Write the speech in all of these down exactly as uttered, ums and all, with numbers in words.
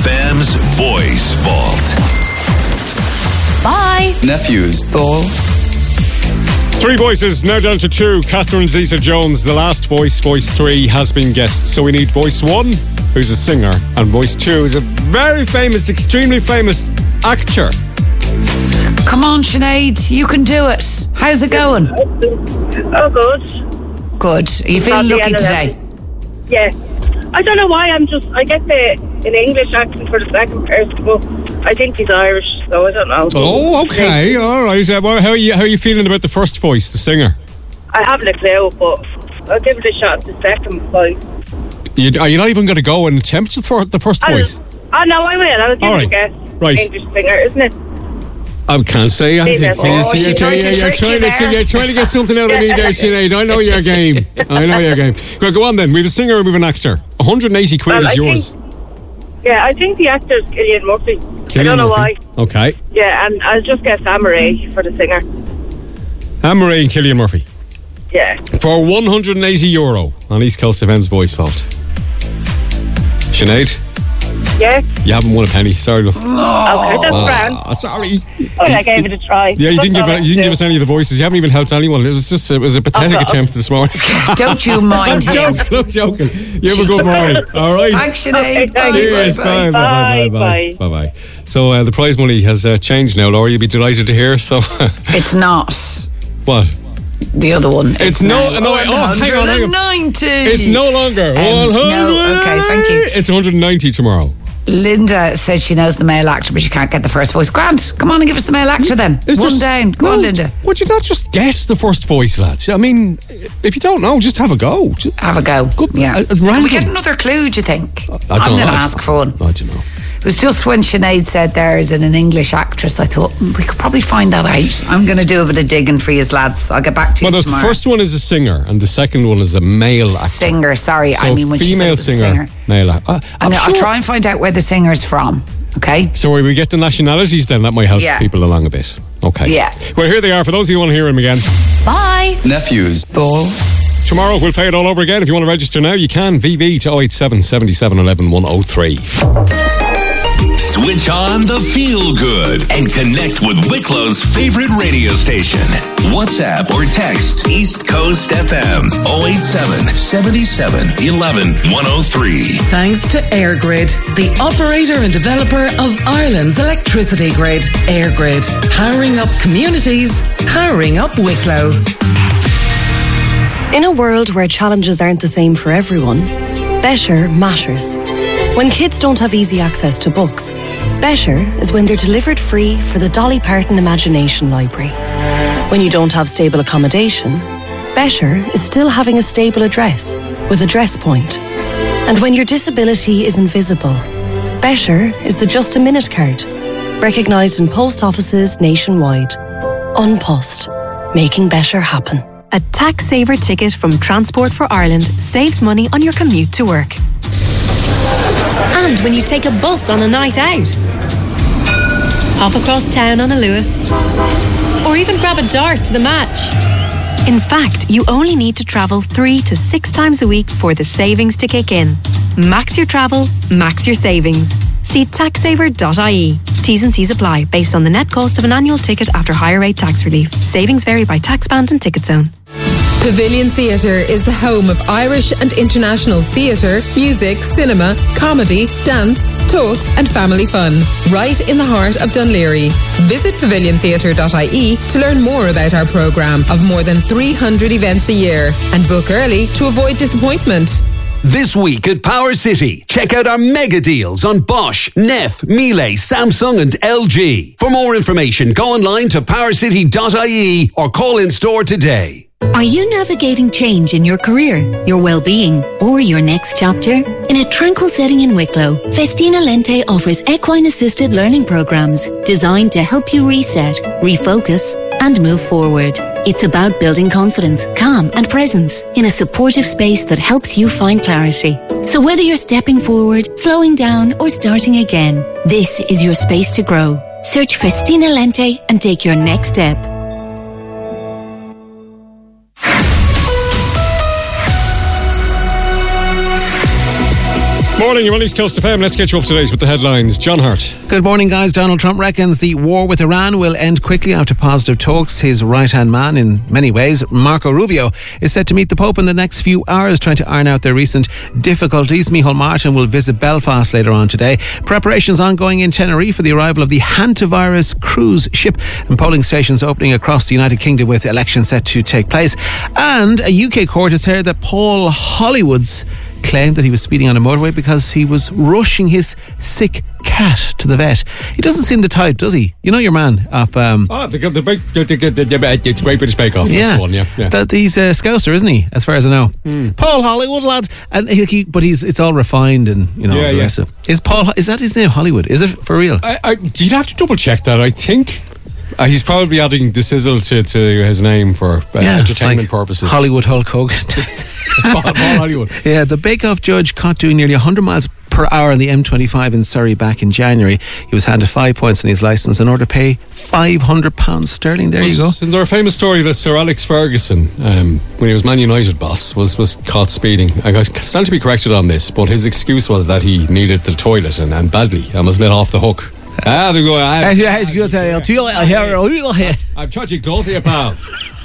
F M's Voice Vault. Bye. Nephews. Ball. Three voices, now down to two. Catherine Zeta-Jones, the last voice, voice three, has been guessed. So we need voice one, who's a singer, and voice two is a very famous, extremely famous actor. Come on, Sinead, you can do it. How's it going? Oh, good. Good. Are you feeling lucky today? Yeah. I don't know why, I'm just, I get the an English accent for the second person, but I think he's Irish, so I don't know. Oh, okay, all right. Uh, well, how are you? How are you feeling about the first voice, the singer? I haven't a clue, but I'll give it a shot at the second voice. You, are you not even going to go and attempt for the first I'll, voice? Oh no, I will. I'll give all it right. a guess. Right. English singer, isn't it? I can't say anything. Oh, you're, she you're, tried to you're, trick trying you to, there. you're trying to get something out of me there, Sinead. I know your game. I know your game. Well, go on then. We have a singer and we have an actor. one hundred eighty quid Well, is I yours. Think, yeah, I think the actor's Cillian Murphy. Cillian I don't know Murphy. why. Okay. Yeah, and I'll just guess Amaray for the singer. Anne-Marie and Cillian Murphy. Yeah. For one hundred eighty euro on East Coast F M's Voice Vault. Sinead, Yeah? you haven't won a penny. Sorry, love. Okay, that's grand. Ah, sorry. Oh, I gave it a try. Yeah, you That's didn't give all you didn't I give us do. any of the voices. You haven't even helped anyone. It was just it was a pathetic Okay. attempt this morning. Don't you I'm mind him. joking. I'm joking. You have a good morning. All right. Thanks, Okay, Sinead. thank Bye, you. Cheers. bye, Bye. bye. Bye. Bye. Bye. Bye. Bye. So uh, the prize money has uh, changed now, Laura. You'd be delighted to hear. So It's not what? the other one. It's no- no, oh, hang on, hang on. one hundred ninety. It's no longer Um, one hundred. no, okay, thank you. It's one hundred ninety tomorrow. Linda says she knows the male actor, but she can't get the first voice. Grant, come on and give us the male actor then. It's One just- down. Go no, on, Linda. Would you not just guess the first voice, lads? I mean, if you don't know, just have a go. Just, Have a go. Good- Yeah. uh, Can we random. get another clue, do you think? I I'm don't going to know. ask for one. I don't know. It was just when Sinead said there is an English actress, I thought, mm, we could probably find that out. I'm going to do a bit of digging for you, lads. I'll get back to you Well, the tomorrow. first one is a singer, and the second one is a male actor. Singer, sorry. So I mean, when she said it female was a singer, singer. male actor. Uh, I'm I'm gonna, I'll sure- try and find out where the singer's from, okay? So where we get the nationalities, then that might help Yeah. people along a bit. Okay. Yeah. Well, here they are. For those of you who want to hear them again, Bye. Nephews. Ball. tomorrow we'll play it all over again. If you want to register now, you can. V V to oh eight seven, seven seven, one one, one oh three. Switch on the feel good and connect with Wicklow's favorite radio station. WhatsApp or text East Coast F M oh eight seven, seven seven, one one, one oh three. Thanks to Airgrid, the operator and developer of Ireland's electricity grid. Airgrid, powering up communities, powering up Wicklow. In a world where challenges aren't the same for everyone, better matters. When kids don't have easy access to books, better is when they're delivered free for the Dolly Parton Imagination Library. When you don't have stable accommodation, better is still having a stable address with Address Point. And when your disability is invisible, better is the Just a Minute card, recognised in post offices nationwide. Unpost, making better happen. A tax saver ticket from Transport for Ireland saves money on your commute to work. And when you take a bus on a night out. Hop across town on a Lewis. Or even grab a dart to the match. In fact, you only need to travel three to six times a week for the savings to kick in. Max your travel, max your savings. See tax saver dot I E. T's and C's apply based on the net cost of an annual ticket after higher rate tax relief. Savings vary by tax band and ticket zone. Pavilion Theatre is the home of Irish and international theatre, music, cinema, comedy, dance, talks and family fun. Right in the heart of Dunleary. Visit pavilion theatre dot I E to learn more about our programme of more than three hundred events a year and book early to avoid disappointment. This week at Power City, check out our mega deals on Bosch, Neff, Miele, Samsung and L G. For more information, go online to power city dot I E or call in store today. Are you navigating change in your career, your well-being, or your next chapter? In a tranquil setting in Wicklow, Festina Lente offers equine-assisted learning programs designed to help you reset, refocus, and move forward. It's about building confidence, calm, and presence in a supportive space that helps you find clarity. So whether you're stepping forward, slowing down, or starting again, this is your space to grow. Search Festina Lente and take your next step. Morning, you're on East Coast F M. Let's get you up to date with the headlines. John Hurt. Good morning, guys. Donald Trump reckons the war with Iran will end quickly after positive talks. His right-hand man, in many ways, Marco Rubio, is set to meet the Pope in the next few hours, trying to iron out their recent difficulties. Micheál Martin will visit Belfast later on today. Preparations ongoing in Tenerife for the arrival of the hantavirus cruise ship, and polling stations opening across the United Kingdom with elections set to take place. And a U K court has heard that Paul Hollywood's claimed that he was speeding on a motorway because he was rushing his sick cat to the vet. He doesn't seem the type, does he? You know your man of... Um, oh, the, the, the, the, the, the, the Great British Bake Off. Yeah, that's the one, yeah. yeah. That, he's a Scouser, isn't he? As far as I know. Mm. Paul Hollywood, lad. And he, he, but he's it's all refined and, you know, yeah, the yeah. rest of it. Is Paul, is that his name, Hollywood? Is it for real? I, I, you'd have to double check that. I think uh, he's probably adding the sizzle to, to his name for uh, yeah, entertainment like purposes. Hollywood Hulk Hogan. Paul, Paul Hollywood. Yeah, the Bake Off judge caught doing nearly one hundred miles per hour on the M twenty-five in Surrey back in January. He was handed five points on his licence in order to pay five hundred pounds sterling. There was, you go. Isn't there a famous story that Sir Alex Ferguson, um, when he was Man United boss, was, was caught speeding? I stand to be corrected on this, but his excuse was that he needed the toilet and, and badly and was let off the hook. Ah, they go. I'm touching clothes here, pal.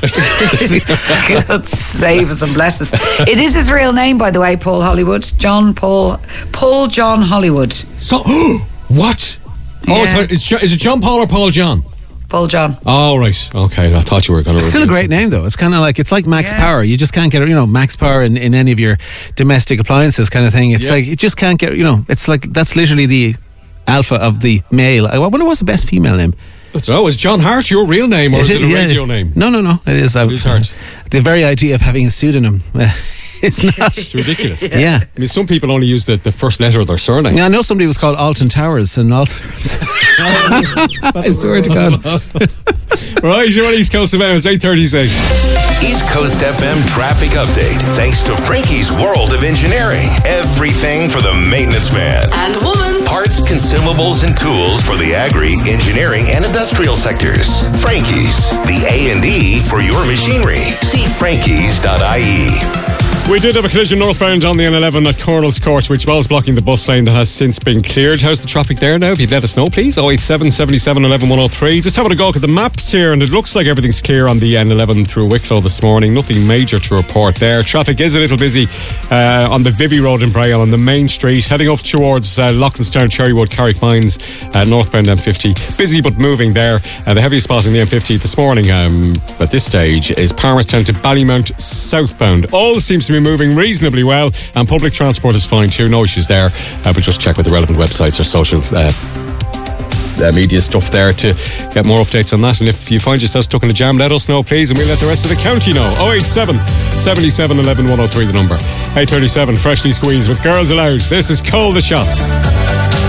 God save us and bless us. It is his real name, by the way, Paul Hollywood. John Paul Paul John Hollywood. So, what? Yeah. Oh, it's, is it John Paul or Paul John? Paul John. Oh, right. Okay, I thought you were going to. It's still a great name, though. It's kind of like it's like Max Yeah. Power. You just can't get, you know, Max Power in, in any of your domestic appliances, kind of thing. It's Yeah. like you just can't get, you know. It's like that's literally the alpha of the male. I wonder what's the best female name. But oh, is John Hart your real name, or is it a yeah. radio name? No, no, no. It is. It is Hart. The very idea of having a pseudonym. It's not. It's ridiculous. Yeah. I mean, some people only use the, the first letter of their surname. Yeah, I know somebody was called Alton Towers and all sorts. I swear to God. Right, you're on East Coast F M. It's eight thirty-six. East Coast F M traffic update. Thanks to Frankie's World of Engineering. Everything for the maintenance man. And woman. Parts, consumables, and tools for the agri, engineering, and industrial sectors. Frankie's, the A and E for your machinery. See frankies dot I E. We did have a collision northbound on the N eleven at Cornell's Court, which was blocking the bus lane that has since been cleared. How's the traffic there now? If you'd let us know, please. oh eight seven, seven seven, one one one oh three. Just having a go look at the maps here, and it looks like everything's clear on the N eleven through Wicklow this morning. Nothing major to report there. Traffic is a little busy uh, on the Vivy Road in Braille on the main street, heading up towards uh, Loughlinstown, Cherrywood, Carrick Mines, uh, northbound M fifty. Busy but moving there. Uh, the heaviest spot in the M fifty this morning um, at this stage is Palmerstown to Ballymount southbound. All seems to be moving reasonably well, and public transport is fine too, no issues there, uh, but just check with the relevant websites or social uh, uh, media stuff there to get more updates on that. And if you find yourself stuck in a jam, let us know please, and we'll let the rest of the county know. oh eight seven, seven seven, one one one oh three the number. eight thirty-seven, freshly squeezed with Girls Aloud. This is Call the Shots.